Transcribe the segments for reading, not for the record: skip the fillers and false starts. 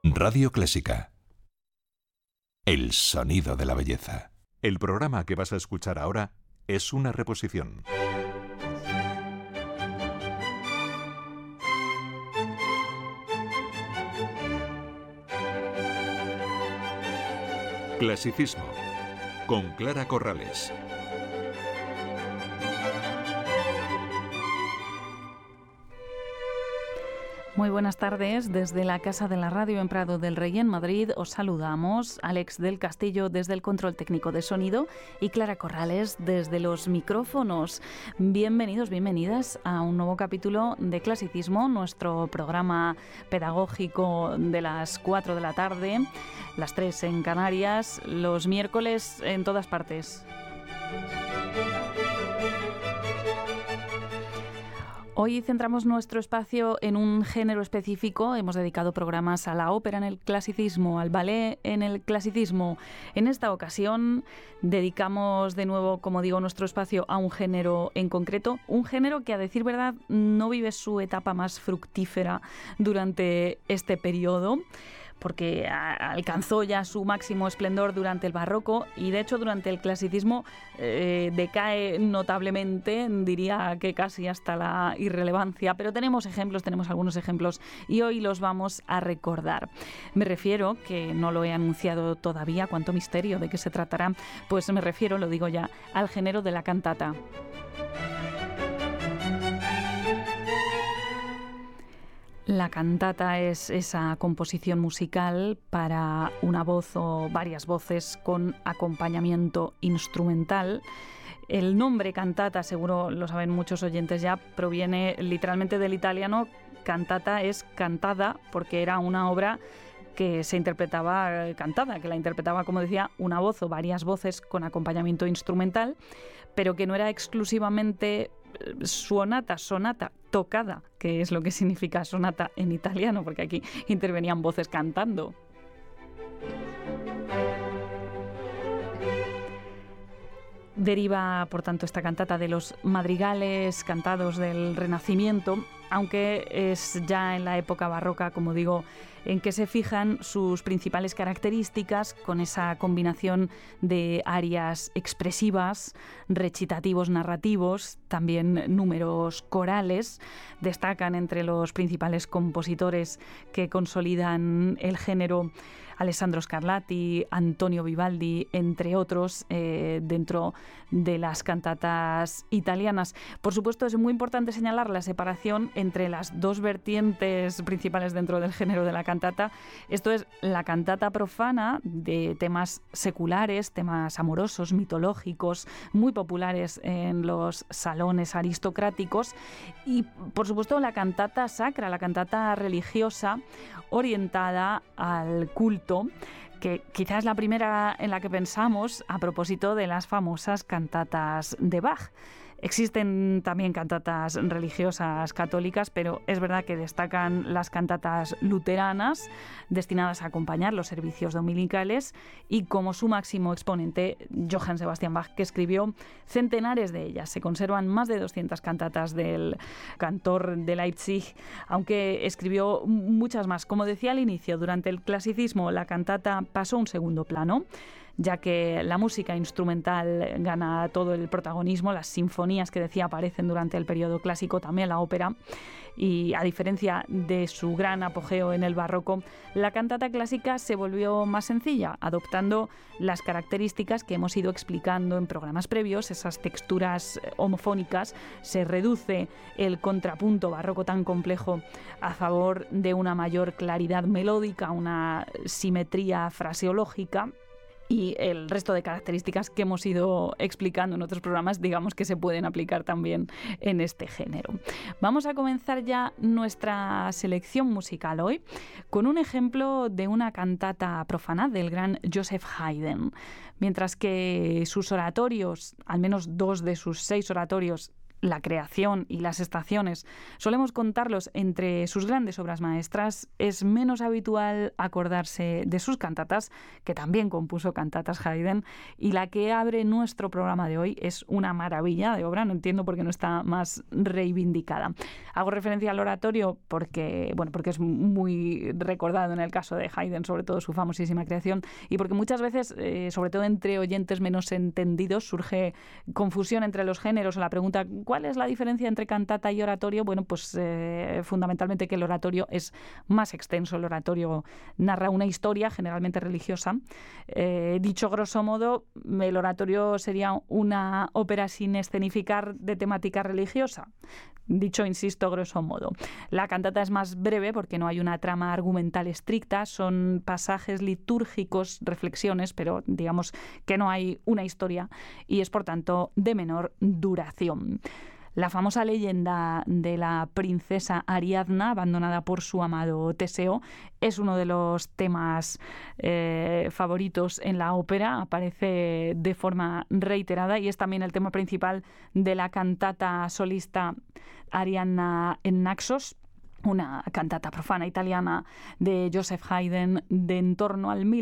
Radio Clásica. El sonido de la belleza. El programa que vas a escuchar ahora es una reposición. Clasicismo, con Clara Corrales. Muy buenas tardes. Desde la Casa de la Radio en Prado del Rey en Madrid os saludamos Alex del Castillo desde el control técnico de sonido y Clara Corrales desde los micrófonos. Bienvenidos, bienvenidas a un nuevo capítulo de Clasicismo, nuestro programa pedagógico de las 4 de la tarde, las 3 en Canarias, los miércoles en todas partes. Hoy centramos nuestro espacio en un género específico. Hemos dedicado programas a la ópera en el clasicismo, al ballet en el clasicismo. En esta ocasión dedicamos de nuevo, como digo, nuestro espacio a un género en concreto. Un género que, a decir verdad, no vive su etapa más fructífera durante este periodo, porque alcanzó ya su máximo esplendor durante el barroco y de hecho durante el clasicismo decae notablemente, diría que casi hasta la irrelevancia, pero tenemos algunos ejemplos y hoy los vamos a recordar. Me refiero, que no lo he anunciado todavía, cuánto misterio de qué se tratará, pues me refiero, lo digo ya, al género de la cantata. La cantata es esa composición musical para una voz o varias voces con acompañamiento instrumental. El nombre cantata, seguro lo saben muchos oyentes ya, proviene literalmente del italiano. Cantata es cantada porque era una obra que se interpretaba cantada, que la interpretaba, como decía, una voz o varias voces con acompañamiento instrumental, pero que no era exclusivamente sonata, tocada, que es lo que significa sonata en italiano, porque aquí intervenían voces cantando. Deriva, por tanto, esta cantata de los madrigales cantados del Renacimiento, aunque es ya en la época barroca, como digo, en que se fijan sus principales características con esa combinación de arias expresivas, recitativos narrativos, también números corales. Destacan entre los principales compositores que consolidan el género Alessandro Scarlatti, Antonio Vivaldi, entre otros, dentro de las cantatas italianas. Por supuesto, es muy importante señalar la separación entre las dos vertientes principales dentro del género de la cantata. Esto es la cantata profana, de temas seculares, temas amorosos, mitológicos, muy populares en los salones aristocráticos, y por supuesto la cantata sacra, la cantata religiosa, orientada al culto, que quizás es la primera en la que pensamos a propósito de las famosas cantatas de Bach. Existen también cantatas religiosas católicas, pero es verdad que destacan las cantatas luteranas, destinadas a acompañar los servicios dominicales, y como su máximo exponente, Johann Sebastian Bach, que escribió centenares de ellas. Se conservan más de 200 cantatas del cantor de Leipzig, aunque escribió muchas más. Como decía al inicio, durante el clasicismo la cantata pasó a un segundo plano, ya que la música instrumental gana todo el protagonismo. Las sinfonías, que decía, aparecen durante el periodo clásico, también la ópera, y a diferencia de su gran apogeo en el barroco, la cantata clásica se volvió más sencilla, adoptando las características que hemos ido explicando en programas previos, esas texturas homofónicas. Se reduce el contrapunto barroco tan complejo a favor de una mayor claridad melódica, una simetría fraseológica, y el resto de características que hemos ido explicando en otros programas, digamos que se pueden aplicar también en este género. Vamos a comenzar ya nuestra selección musical hoy con un ejemplo de una cantata profana del gran Joseph Haydn. Mientras que sus oratorios, al menos 2 de sus 6 oratorios, la creación y las estaciones solemos contarlos entre sus grandes obras maestras, es menos habitual acordarse de sus cantatas, que también compuso cantatas Haydn, y la que abre nuestro programa de hoy es una maravilla de obra, no entiendo por qué no está más reivindicada. Hago referencia al oratorio porque es muy recordado en el caso de Haydn, sobre todo su famosísima creación, y porque muchas veces, sobre todo entre oyentes menos entendidos, surge confusión entre los géneros o la pregunta ¿cuál es la diferencia entre cantata y oratorio? Bueno, pues fundamentalmente que el oratorio es más extenso. El oratorio narra una historia generalmente religiosa. Dicho grosso modo, el oratorio sería una ópera sin escenificar de temática religiosa. Dicho, insisto, grosso modo. La cantata es más breve porque no hay una trama argumental estricta, son pasajes litúrgicos, reflexiones, pero digamos que no hay una historia y es por tanto de menor duración. La famosa leyenda de la princesa Ariadna, abandonada por su amado Teseo, es uno de los temas favoritos en la ópera, aparece de forma reiterada y es también el tema principal de la cantata solista Arianna en Naxos, una cantata profana italiana de Joseph Haydn de en torno al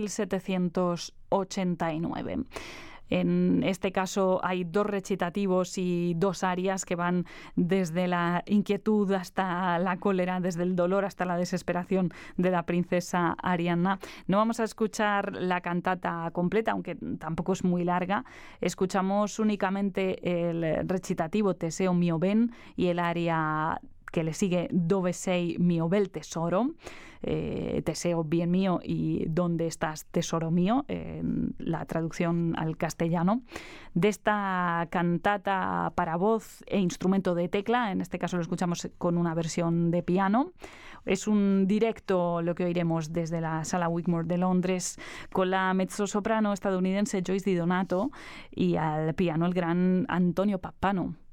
1789. En este caso hay 2 recitativos y 2 arias que van desde la inquietud hasta la cólera, desde el dolor hasta la desesperación de la princesa Arianna. No vamos a escuchar la cantata completa, aunque tampoco es muy larga. Escuchamos únicamente el recitativo Teseo mio ben y el aria que le sigue Dove sei mio bel tesoro, Teseo bien mío y ¿dónde estás tesoro mío? La traducción al castellano de esta cantata para voz e instrumento de tecla. En este caso lo escuchamos con una versión de piano. Es un directo lo que oiremos desde la Sala Wigmore de Londres con la mezzosoprano estadounidense Joyce Di Donato y al piano el gran Antonio Pappano.